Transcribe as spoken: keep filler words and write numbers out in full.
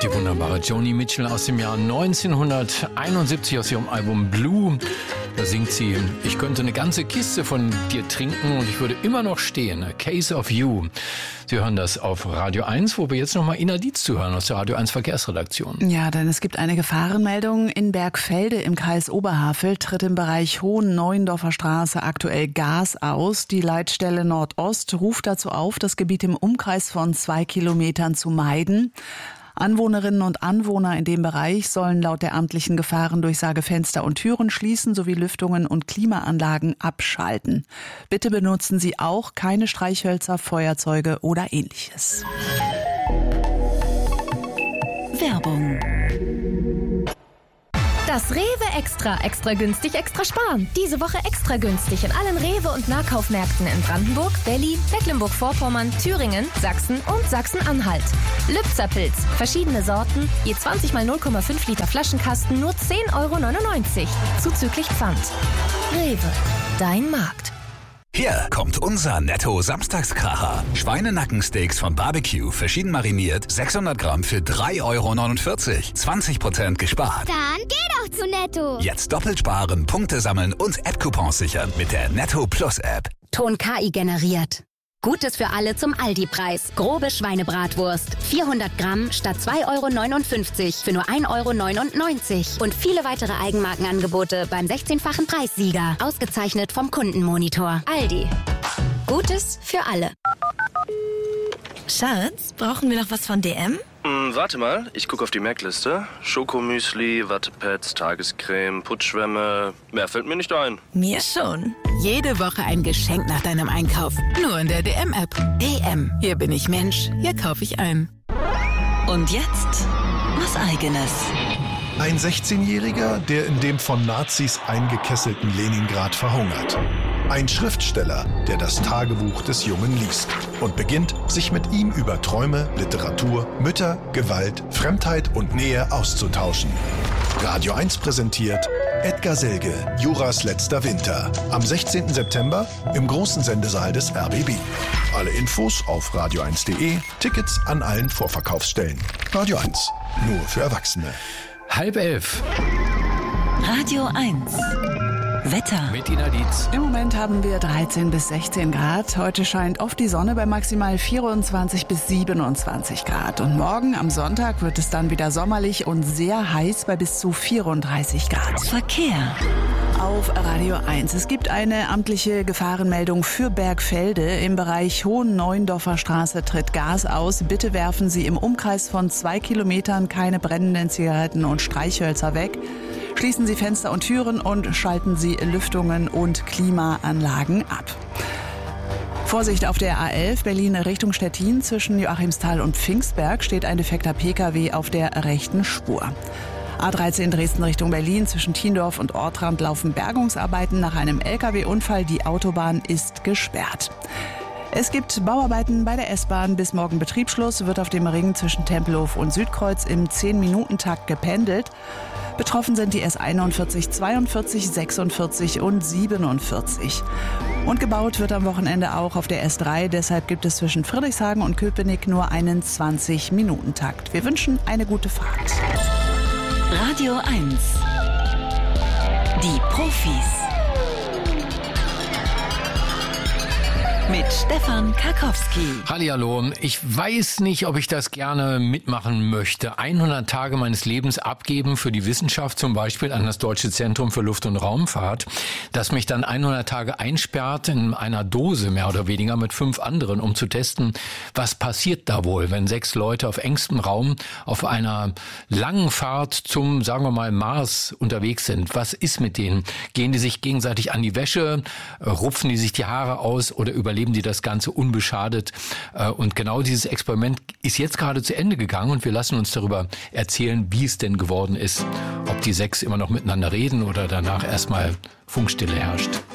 Die wunderbare Joni Mitchell aus dem Jahr neunzehnhunderteinundsiebzig aus ihrem Album Blue. Da singt sie: Ich könnte eine ganze Kiste von dir trinken und ich würde immer noch stehen. A Case of You. Sie hören das auf Radio eins, wo wir jetzt nochmal Ina Dietz zuhören aus der Radio eins Verkehrsredaktion. Ja, denn es gibt eine Gefahrenmeldung. In Bergfelde im Kreis Oberhavel tritt im Bereich Hohen-Neuendorfer Straße aktuell Gas aus. Die Leitstelle Nordost ruft dazu auf, das Gebiet im Umkreis von zwei Kilometern zu meiden. Anwohnerinnen und Anwohner in dem Bereich sollen laut der amtlichen Gefahrendurchsage Fenster und Türen schließen sowie Lüftungen und Klimaanlagen abschalten. Bitte benutzen Sie auch keine Streichhölzer, Feuerzeuge oder Ähnliches. Werbung. Das Rewe Extra, extra günstig, extra sparen. Diese Woche extra günstig in allen Rewe- und Nahkaufmärkten in Brandenburg, Berlin, Mecklenburg-Vorpommern, Thüringen, Sachsen und Sachsen-Anhalt. Lübzer-Pilz, verschiedene Sorten, je zwanzig mal null Komma fünf Liter Flaschenkasten, nur zehn Euro neunundneunzig, zuzüglich Pfand. Rewe, dein Markt. Hier kommt unser Netto-Samstagskracher. Schweinenackensteaks von Barbecue, verschieden mariniert, sechshundert Gramm für drei Euro neunundvierzig. zwanzig Prozent gespart. Dann geh doch zu Netto. Jetzt doppelt sparen, Punkte sammeln und App-Coupons sichern mit der Netto Plus App. Ton K I generiert. Gutes für alle zum Aldi-Preis. Grobe Schweinebratwurst. vierhundert Gramm statt zwei Euro neunundfünfzig für nur ein Euro neunundneunzig. Und viele weitere Eigenmarkenangebote beim sechzehnfachen Preissieger. Ausgezeichnet vom Kundenmonitor. Aldi. Gutes für alle. Schatz, brauchen wir noch was von D M? Hm, warte mal, ich gucke auf die Merkliste. Schokomüsli, Wattepads, Tagescreme, Putzschwämme. Mehr fällt mir nicht ein. Mir schon. Jede Woche ein Geschenk nach deinem Einkauf. Nur in der D M-App. D M. Hier bin ich Mensch. Hier kaufe ich ein. Und jetzt was Eigenes. Ein sechzehnjähriger, der in dem von Nazis eingekesselten Leningrad verhungert. Ein Schriftsteller, der das Tagebuch des Jungen liest und beginnt, sich mit ihm über Träume, Literatur, Mütter, Gewalt, Fremdheit und Nähe auszutauschen. Radio eins präsentiert Edgar Selge, Juras letzter Winter. Am sechzehnten September im großen Sendesaal des R B B. Alle Infos auf radio eins punkt de, Tickets an allen Vorverkaufsstellen. Radio eins, nur für Erwachsene. Halb elf. Radio eins. Wetter. Mit Ina Dietz. Im Moment haben wir dreizehn bis sechzehn Grad. Heute scheint oft die Sonne bei maximal vierundzwanzig bis siebenundzwanzig Grad. Und morgen am Sonntag wird es dann wieder sommerlich und sehr heiß bei bis zu vierunddreißig Grad. Verkehr. Auf Radio eins. Es gibt eine amtliche Gefahrenmeldung für Bergfelde. Im Bereich Hohen-Neuendorfer Straße tritt Gas aus. Bitte werfen Sie im Umkreis von zwei Kilometern keine brennenden Zigaretten und Streichhölzer weg. Schließen Sie Fenster und Türen und schalten Sie Lüftungen und Klimaanlagen ab. Vorsicht auf der A elf Berlin Richtung Stettin. Zwischen Joachimsthal und Pfingstberg steht ein defekter P K W auf der rechten Spur. A dreizehn Dresden Richtung Berlin. Zwischen Thiendorf und Ortrand laufen Bergungsarbeiten nach einem L K W-Unfall. Die Autobahn ist gesperrt. Es gibt Bauarbeiten bei der S-Bahn. Bis morgen Betriebsschluss wird auf dem Ring zwischen Tempelhof und Südkreuz im zehn-Minuten-Takt gependelt. Betroffen sind die S einundvierzig, zweiundvierzig, sechsundvierzig und siebenundvierzig. Und gebaut wird am Wochenende auch auf der S drei. Deshalb gibt es zwischen Friedrichshagen und Köpenick nur einen zwanzig-Minuten-Takt. Wir wünschen eine gute Fahrt. Radio eins. Die Profis. Mit Stefan Karkowski. Hallihallo, ich weiß nicht, ob ich das gerne mitmachen möchte. hundert Tage meines Lebens abgeben für die Wissenschaft, zum Beispiel an das Deutsche Zentrum für Luft- und Raumfahrt, das mich dann hundert Tage einsperrt in einer Dose, mehr oder weniger, mit fünf anderen, um zu testen, was passiert da wohl, wenn sechs Leute auf engstem Raum auf einer langen Fahrt zum, sagen wir mal, Mars unterwegs sind. Was ist mit denen? Gehen die sich gegenseitig an die Wäsche, rupfen die sich die Haare aus oder überleben die das Ganze unbeschadet? Und genau dieses Experiment ist jetzt gerade zu Ende gegangen und wir lassen uns darüber erzählen, wie es denn geworden ist. Ob die sechs immer noch miteinander reden oder danach erstmal Funkstille herrscht.